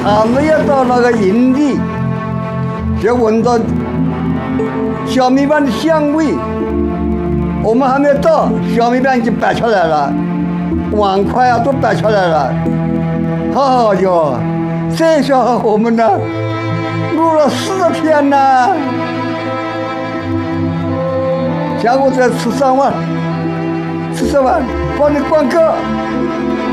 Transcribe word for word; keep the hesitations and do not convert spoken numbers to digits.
还没有到那个营地，就闻到小米饭的香味。我们还没有到，小米饭已经摆出来了，碗筷啊都摆出来了。好哟，这下我们呢，录了四天呢。下午再吃三碗，吃三碗，帮你灌够。